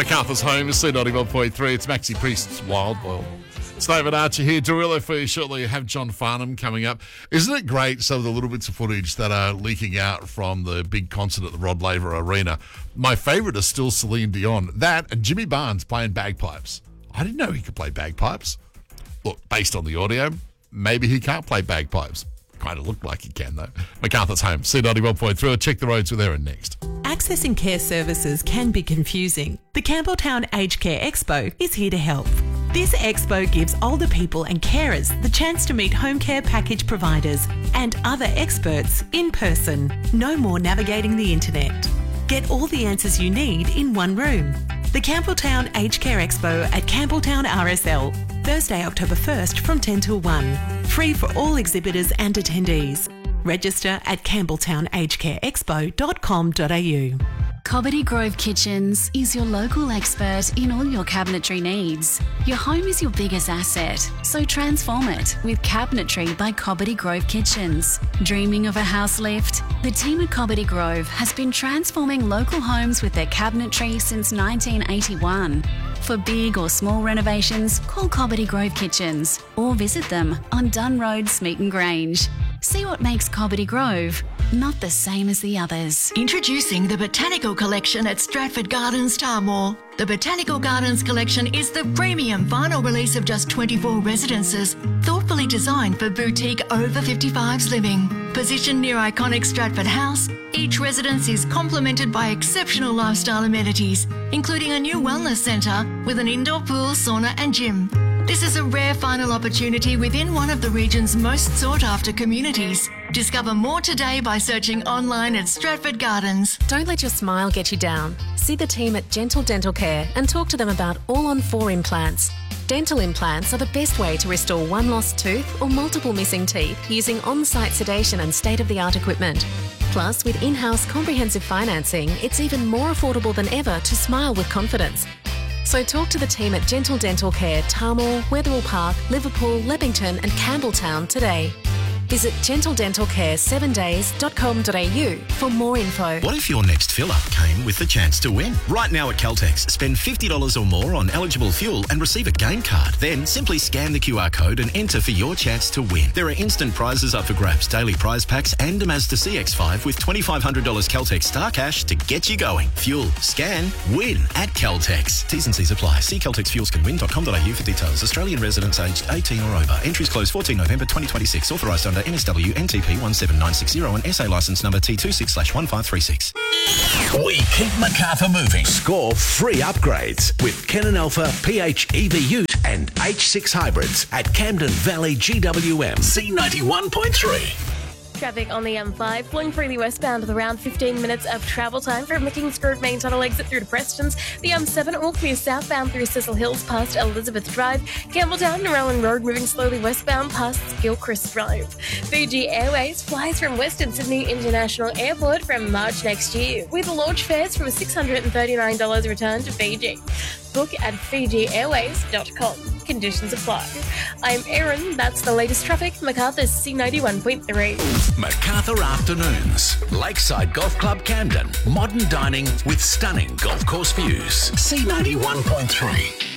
MacArthur's Home, C91.3. It's Maxi Priest's Wild World. It's David Archer here. Dorillo for you shortly. You have John Farnham coming up. Isn't it great, some of the little bits of footage that are leaking out from the big concert at the Rod Laver Arena? My favourite is still Celine Dion. That and Jimmy Barnes playing bagpipes. I didn't know he could play bagpipes. Look, based on the audio, maybe he can't play bagpipes. Kind of looked like he can, though. MacArthur's Home, C91.3. Check the roads with Erin next. Accessing care services can be confusing. The Campbelltown Aged Care Expo is here to help. This expo gives older people and carers the chance to meet home care package providers and other experts in person. No more navigating the internet. Get all the answers you need in one room. The Campbelltown Aged Care Expo at Campbelltown RSL, Thursday, October 1st from 10 till 1. Free for all exhibitors and attendees. Register at campbelltownagedcareexpo.com.au. Cobbitty Grove Kitchens is your local expert in all your cabinetry needs. Your home is your biggest asset, so transform it with Cabinetry by Cobbitty Grove Kitchens. Dreaming of a house lift? The team at Cobbitty Grove has been transforming local homes with their cabinetry since 1981. For big or small renovations, call Cobbitty Grove Kitchens or visit them on Dunn Road, Smeaton Grange. See what makes Cobbitty Grove not the same as the others. Introducing the Botanical Collection at Stratford Gardens, Tarmore. The Botanical Gardens Collection is the premium vinyl release of just 24 residences, thoughtfully designed for boutique over 55s living. Positioned near iconic Stratford House, each residence is complemented by exceptional lifestyle amenities, including a new wellness centre with an indoor pool, sauna and gym. This is a rare final opportunity within one of the region's most sought-after communities. Discover more today by searching online at Stratford Gardens. Don't let your smile get you down. See the team at Gentle Dental Care and talk to them about all-on-4 implants. Dental implants are the best way to restore one lost tooth or multiple missing teeth using on-site sedation and state-of-the-art equipment. Plus, with in-house comprehensive financing, it's even more affordable than ever to smile with confidence. So talk to the team at Gentle Dental Care, Tarmore, Wetherill Park, Liverpool, Leppington and Campbelltown today. Visit gentledentalcare7days.com.au for more info. What if your next fill-up came with the chance to win? Right now at Caltex, spend $50 or more on eligible fuel and receive a game card. Then simply scan the QR code and enter for your chance to win. There are instant prizes up for grabs, daily prize packs and a Mazda CX-5 with $2,500 Caltex Star Cash to get you going. Fuel, scan, win at Caltex. T's and C's apply. See caltexfuelscanwin.com.au for details. Australian residents aged 18 or over. Entries close 14 November 2026. Authorised under NSW NTP 17960 and SA licence number T26/1536. We keep MacArthur moving. Score free upgrades with Ken and Alpha PHEV Ute and H6 hybrids at Camden Valley GWM. C91.3. Traffic on the M5 flowing freely westbound with around 15 minutes of travel time from the Kings Grove main tunnel exit through to Prestons. The M7 all clear southbound through Cecil Hills past Elizabeth Drive. Campbelltown and Rowan Road moving slowly westbound past Gilchrist Drive. Fiji Airways flies from Western Sydney International Airport from March next year, with launch fares from $639 return to Fiji. Book at FijiAirways.com. Conditions apply. I'm Erin. That's the latest traffic. MacArthur's C91.3. MacArthur Afternoons. Lakeside Golf Club Camden. Modern dining with stunning golf course views. C91.3.